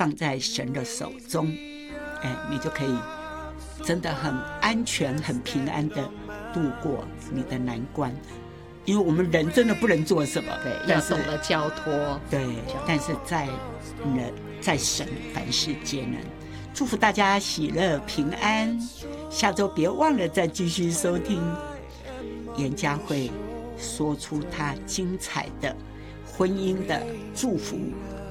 放在神的手中，你就可以真的很安全很平安的度过你的难关。因为我们人真的不能做什么， 对，要懂得交托。 对，但是在神凡事皆能。祝福大家喜乐平安，下周别忘了再继续收听严佳慧说出她精彩的婚姻的祝福